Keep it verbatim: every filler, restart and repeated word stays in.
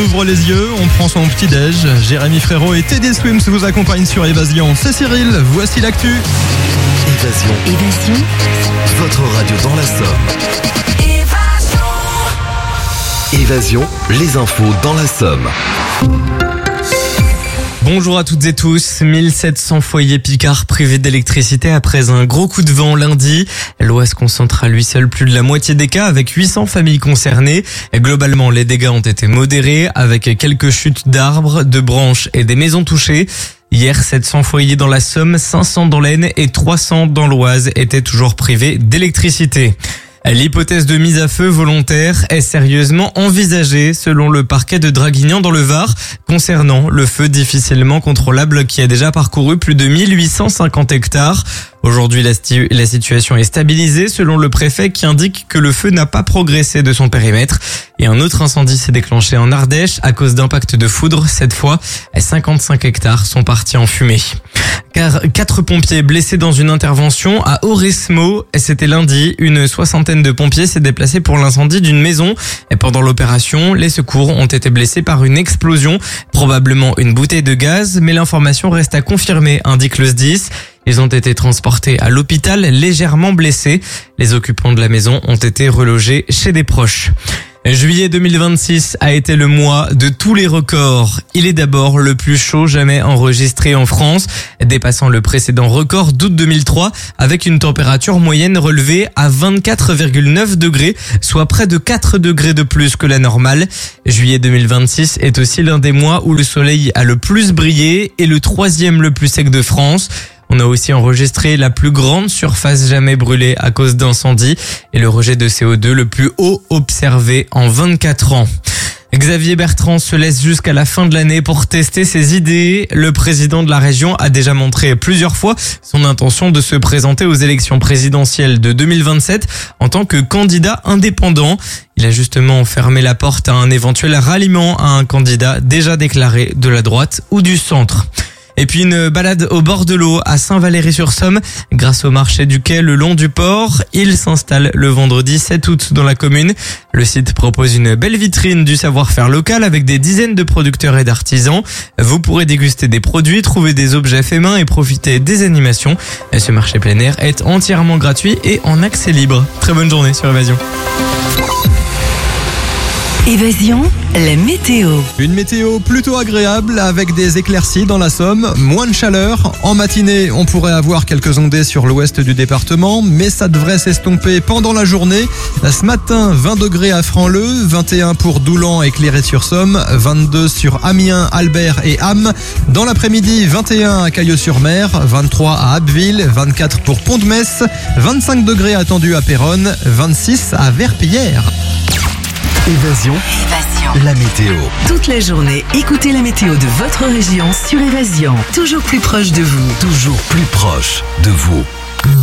ouvre les yeux, on prend son petit-déj. Jérémy Frérot et Teddy Swims vous accompagnent sur Évasion. C'est Cyril, voici l'actu. Évasion. Évasion. Votre radio dans la Somme. Évasion. Évasion, les infos dans la Somme. Bonjour à toutes et tous. mille sept cents foyers picards privés d'électricité après un gros coup de vent lundi. L'Oise concentre à lui seul plus de la moitié des cas avec huit cents familles concernées. Et globalement, les dégâts ont été modérés avec quelques chutes d'arbres, de branches et des maisons touchées. Hier, sept cents foyers dans la Somme, cinq cents dans l'Aisne et trois cents dans l'Oise étaient toujours privés d'électricité. L'hypothèse de mise à feu volontaire est sérieusement envisagée selon le parquet de Draguignan dans le Var concernant le feu difficilement contrôlable qui a déjà parcouru plus de mille huit cent cinquante hectares. Aujourd'hui, la, sti- la situation est stabilisée selon le préfet qui indique que le feu n'a pas progressé de son périmètre. Et un autre incendie s'est déclenché en Ardèche à cause d'impact de foudre. Cette fois, cinquante-cinq hectares sont partis en fumée. Car quatre pompiers blessés dans une intervention à Auresmo. C'était lundi. Une soixantaine de pompiers s'est déplacés pour l'incendie d'une maison. Et pendant l'opération, les secours ont été blessés par une explosion, probablement une bouteille de gaz. Mais l'information reste à confirmer, indique le S D I S. Ils ont été transportés à l'hôpital légèrement blessés. Les occupants de la maison ont été relogés chez des proches. Juillet deux mille vingt-six a été le mois de tous les records. Il est d'abord le plus chaud jamais enregistré en France, dépassant le précédent record d'août deux mille trois avec une température moyenne relevée à vingt-quatre virgule neuf degrés, soit près de quatre degrés de plus que la normale. Juillet deux mille vingt-six est aussi l'un des mois où le soleil a le plus brillé et le troisième le plus sec de France. On a aussi enregistré la plus grande surface jamais brûlée à cause d'incendies et le rejet de C O deux le plus haut observé en vingt-quatre ans. Xavier Bertrand se laisse jusqu'à la fin de l'année pour tester ses idées. Le président de la région a déjà montré plusieurs fois son intention de se présenter aux élections présidentielles de deux mille vingt-sept en tant que candidat indépendant. Il a justement fermé la porte à un éventuel ralliement à un candidat déjà déclaré de la droite ou du centre. Et puis une balade au bord de l'eau à Saint-Valery-sur-Somme. Grâce au marché du quai le long du port, il s'installe le vendredi sept août dans la commune. Le site propose une belle vitrine du savoir-faire local avec des dizaines de producteurs et d'artisans. Vous pourrez déguster des produits, trouver des objets faits main et profiter des animations. Ce marché plein air est entièrement gratuit et en accès libre. Très bonne journée sur Évasion. Évasion, la météo. Une météo plutôt agréable avec des éclaircies dans la Somme, moins de chaleur. En matinée, on pourrait avoir quelques ondées sur l'ouest du département, mais ça devrait s'estomper pendant la journée. Ce matin, vingt degrés à Franc-Leu, vingt et un pour Doulan et Cléret-sur-Somme, vingt-deux sur Amiens, Albert et Ham. Dans l'après-midi, vingt et un à Cailleux-sur-Mer, vingt-trois à Abbeville, vingt-quatre pour Pont-de-Metz, vingt-cinq degrés attendus à Péronne, vingt-six à Verpillière. Évasion. Évasion. La météo. Toute la journée, écoutez la météo de votre région sur Évasion. Toujours plus proche de vous. Toujours plus proche de vous.